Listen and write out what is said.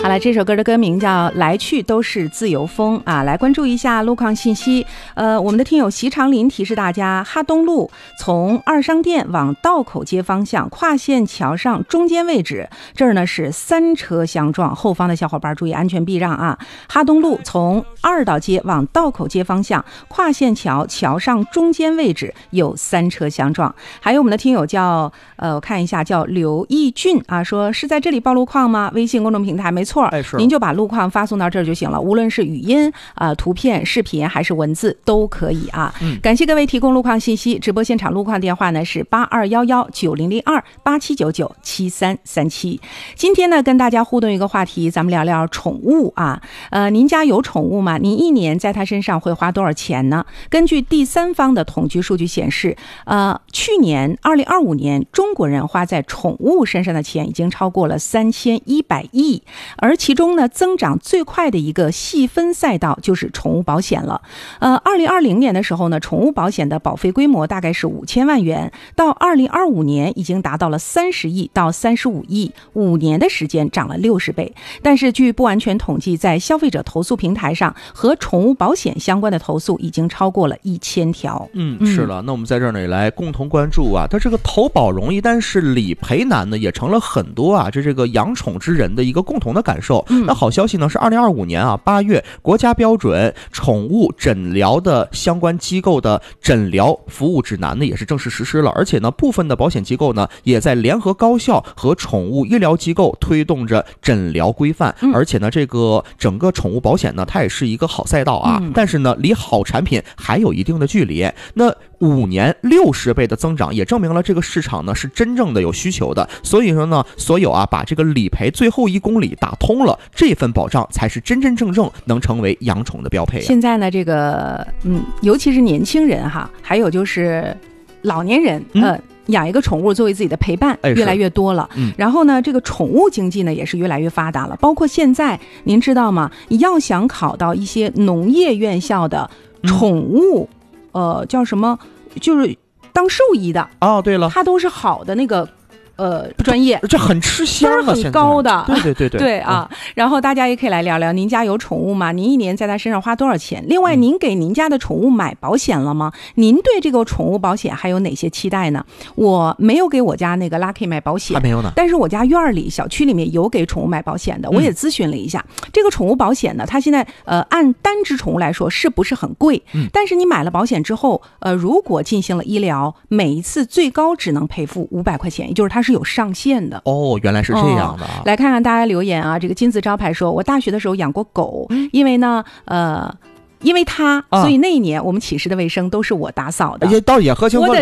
好了，这首歌的歌名叫《来去都是自由风》啊，来关注一下路况信息。我们的听友席长林提示大家，哈东路从二商店往道口街方向跨线桥上中间位置，这儿呢是3车相撞，后方的小伙伴注意安全避让啊。哈东路从二道街往道口街方向跨线桥桥上中间位置有3车相撞。还有我们的听友叫我看一下叫刘义俊啊，说是在这里报路况吗？微信公众平台没错，您就把路况发送到这儿就行了，无论是语音图片、视频还是文字都可以啊。感谢各位提供路况信息，直播现场路况电话呢是8211900287997337。今天呢跟大家互动一个话题，咱们聊聊宠物啊。您家有宠物吗？您一年在它身上会花多少钱呢？根据第三方的统计数据显示，去年2025年中国人花在宠物身上的钱已经超过了3100亿，而其中呢增长最快的一个细分赛道就是宠物保险了。2020年的时候呢，宠物保险的保费规模大概是5000万元，到2025年已经达到了30亿到35亿，5年的时间涨了60倍。但是据不完全统计，在消费者投诉平台上和宠物保险相关的投诉已经超过了1000条。 是的，那我们在这儿呢也来共同关注啊，它这个投保容易，但是理赔难呢，也成了很多这个养宠之人的一个共同的感受。那好消息呢是2025年8月，国家标准宠物诊疗的相关机构的诊疗服务指南呢也是正式实施了，而且呢部分的保险机构呢也在联合高校和宠物医疗机构推动着诊疗规范。而且呢这个整个宠物保险呢它也是一个好赛道啊，但是呢离好产品还有一定的距离。那5年60倍的增长也证明了这个市场呢是真正的有需求的。所以说呢，所有把这个理赔最后1公里打通了，这份保障才是真真正正能成为养宠的标配。 现在呢这个尤其是年轻人哈，还有就是老年人养一个宠物作为自己的陪伴越来越多了。然后呢这个宠物经济呢也是越来越发达了，包括现在您知道吗，你要想考到一些农业院校的宠物叫什么，就是当兽医的对了， 它都是好的那个专业， 这很吃香啊， 很高的， 对啊。然后大家也可以来聊聊，您家有宠物吗？您一年在它身上花多少钱？另外，您给您家的宠物买保险了吗？您对这个宠物保险还有哪些期待呢？我没有给我家那个 Lucky 买保险， 还没有呢。 但是我家院里小区里面有给宠物买保险的，我也咨询了一下，这个宠物保险呢，它现在按单只宠物来说是不是很贵？但是你买了保险之后，如果进行了医疗，每一次最高只能赔付500块钱，也就是它是有上限的。 原来是这样的。 来看看大家留言啊，这个金字招牌说，我大学的时候养过狗，因为呢因为它，所以那一年我们寝室的卫生都是我打扫的。 倒也合情合理